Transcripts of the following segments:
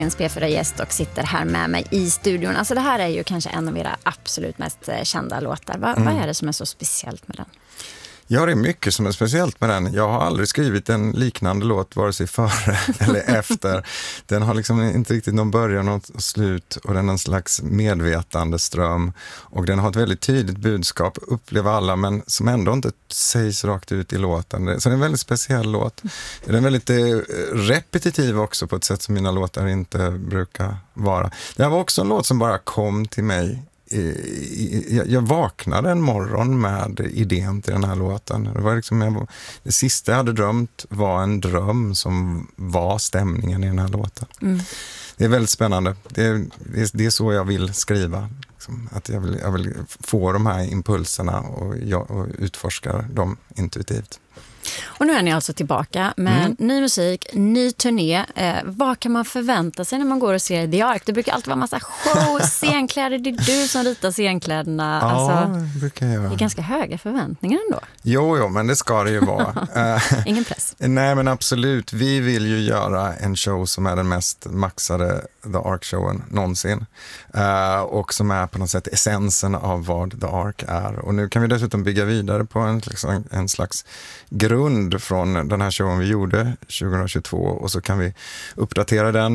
P4-gäst och sitter här med mig i studion. Alltså det här är ju kanske en av era absolut mest kända låtar. Vad är det som är så speciellt med den? Ja, det är mycket som är speciellt med den. Jag har aldrig skrivit en liknande låt vare sig före eller efter. Den har liksom inte riktigt någon början och slut och den är en slags medvetandeström. Och den har ett väldigt tydligt budskap, upplever alla, men som ändå inte sägs rakt ut i låten. Så det är en väldigt speciell låt. Den är väldigt repetitiv också på ett sätt som mina låtar inte brukar vara. Det här var också en låt som bara kom till mig. Jag vaknade en morgon med idén till den här låten. Det var liksom, det sista jag hade drömt var en dröm som var stämningen i den här låten. Det är väldigt spännande. Det är så jag vill skriva. Liksom, att jag vill få de här impulserna och utforska dem intuitivt. Och nu är ni alltså tillbaka med ny musik, ny turné. Vad kan man förvänta sig när man går och ser The Ark? Det brukar alltid vara massa show, scenkläder. Det är du som ritar scenkläderna. Ja, alltså, det brukar jag göra. Det är ganska höga förväntningar ändå. Jo, men det ska det ju vara. Ingen press. Nej, men absolut. Vi vill ju göra en show som är den mest maxade The Ark-showen någonsin. Och som är på något sätt essensen av vad The Ark är. Och nu kan vi dessutom bygga vidare på en slags grund från den här showen vi gjorde 2022 och så kan vi uppdatera den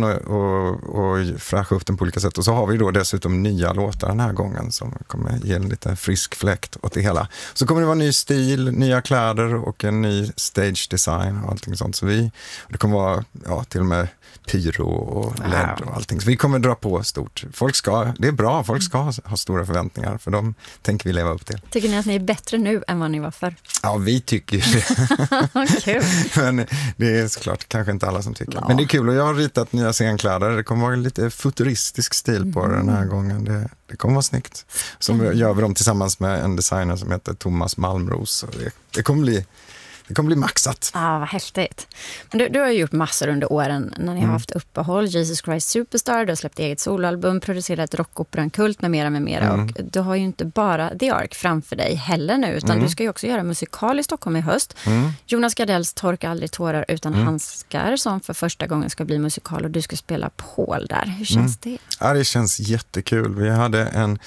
och fräscha upp den på olika sätt. Och så har vi då dessutom nya låtar den här gången som kommer ge en lite frisk fläkt åt det hela. Så kommer det vara ny stil, nya kläder och en ny stage design och allting sånt. Så det kommer vara till och med pyro och LED och allting. Så vi kommer dra på stort. Det är bra, folk ska ha stora förväntningar för de tänker vi leva upp till. Tycker ni att ni är bättre nu än vad ni var förr? Ja, vi tycker det. Kul. Men det är såklart kanske inte alla som tycker. Ja. Men det är kul och jag har ritat nya scenkläder. Det kommer vara lite futuristisk stil på den här gången. Det kommer vara snyggt. Så gör vi dem tillsammans med en designer som heter Thomas Malmros. Det kommer bli maxat. Ja, vad häftigt. Men du har ju gjort massor under åren när ni har haft uppehåll. Jesus Christ Superstar, du har släppt eget soloalbum, producerat rockoperan Kult med mera. Och du har ju inte bara The Ark framför dig heller nu, utan du ska ju också göra musikal i Stockholm i höst. Jonas Gardells Torka aldrig tårar utan handskar som för första gången ska bli musikal och du ska spela Paul där. Hur känns det? Ja, det känns jättekul. Vi hade en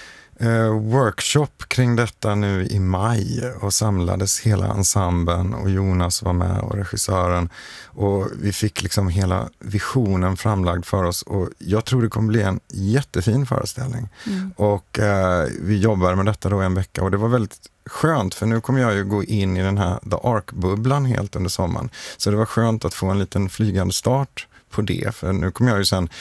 workshop kring detta nu i maj och samlades hela ensemblen och Jonas var med och regissören och vi fick liksom hela visionen framlagd för oss och jag tror det kommer bli en jättefin föreställning och vi jobbade med detta då en vecka och det var väldigt skönt för nu kommer jag ju gå in i den här The Ark-bubblan helt under sommaren så det var skönt att få en liten flygande start på det för nu kommer jag ju sen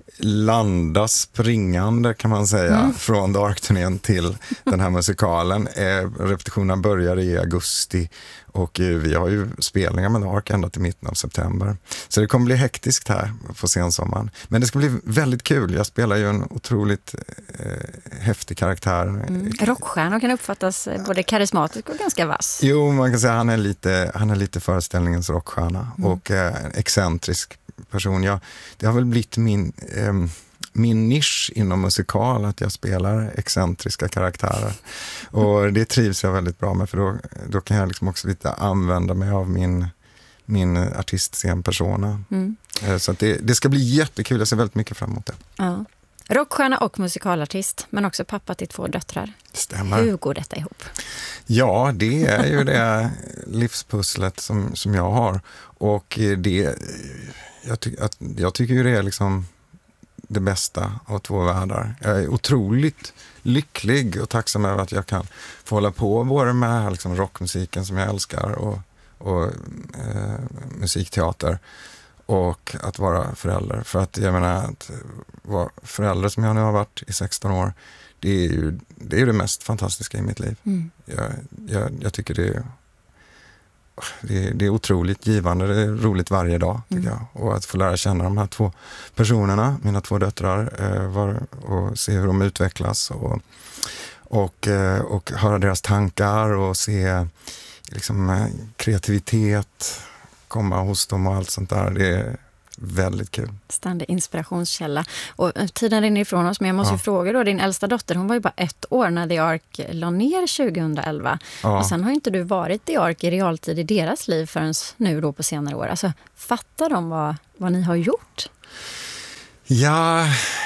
landa springande kan man säga från The Ark-turnén till den här musikalen. Repetitionerna börjar i augusti och vi har ju spelningar med The Ark ända till mitten av september. Så det kommer bli hektiskt här på sensommaren. Men det ska bli väldigt kul. Jag spelar ju en otroligt häftig karaktär. Rockstjärna kan uppfattas både karismatisk och ganska vass. Jo, man kan säga att han är lite föreställningens rockstjärna och excentrisk person. Det har väl blivit min nisch inom musikal att jag spelar excentriska karaktärer. Och det trivs jag väldigt bra med för då kan jag liksom också lite använda mig av min artistscenpersona. Så att det ska bli jättekul. Jag ser väldigt mycket fram emot det. Ja. Rockstjärna och musikalartist, men också pappa till 2 döttrar. Stämmer. Hur går detta ihop? Ja, det är ju det livspusslet som jag har. Och jag tycker ju det är liksom det bästa av 2 världar. Jag är otroligt lycklig och tacksam över att jag kan få hålla på både med liksom rockmusiken som jag älskar och musikteater och att vara förälder. För att jag menar att vara förälder som jag nu har varit i 16 år, det är ju det mest fantastiska i mitt liv. Jag tycker det är otroligt givande, det är roligt varje dag tycker jag. Och att få lära känna de här 2 personerna, mina 2 döttrar och se hur de utvecklas och höra deras tankar och se liksom kreativitet komma hos dem och allt sånt där. Det är väldigt kul. Ständig inspirationskälla. Och tiden rinner ifrån oss, men jag måste ju fråga då, din äldsta dotter, hon var ju bara 1 år när The Ark la ner 2011. Och sen har ju inte du varit The Ark i realtid i deras liv förrän nu då på senare år. Alltså, fattar de vad ni har gjort? Ja,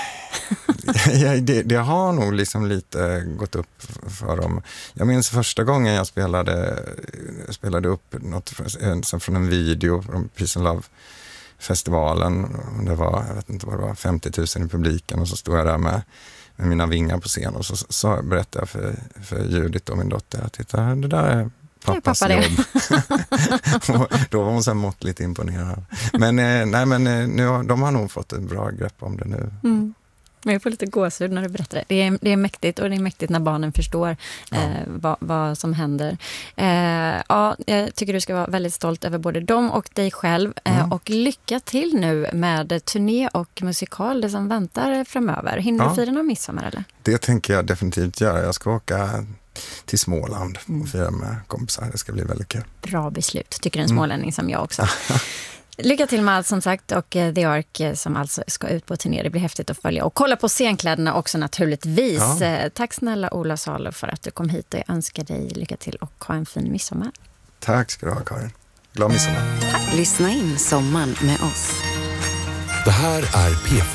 det har nog liksom lite gått upp för dem. Jag minns första gången jag spelade upp något från en video från Peace and Love-festivalen. Det var, jag vet inte vad det var, 50 000 i publiken, och så stod jag där med mina vingar på scen, och så berättade jag för Judith och min dotter att titta, det där är pappas jobb. Då var hon så måttligt imponerad. Men nu, de har nog fått ett bra grepp om det nu. Mm. Men jag får lite gåshud när du berättar det. Det är mäktigt, och det är mäktigt när barnen förstår vad som händer. Jag tycker du ska vara väldigt stolt över både dem och dig själv. Och lycka till nu med turné och musikal, det som väntar framöver. Hinner du fira någon midsommar eller? Det tänker jag definitivt göra. Jag ska åka till Småland och fira med kompisar. Det ska bli väldigt kul. Bra beslut, tycker en smålänning som jag också. Lycka till med allt som sagt, och The Ark som alltså ska ut på turné. Det blir häftigt att följa och kolla på scenkläderna också naturligtvis. Ja. Tack snälla Ola Salo för att du kom hit, och jag önskar dig lycka till och ha en fin midsommar. Tack ska du ha, Karin. Glad midsommar. Tack. Lyssna in sommaren med oss. Det här är P4.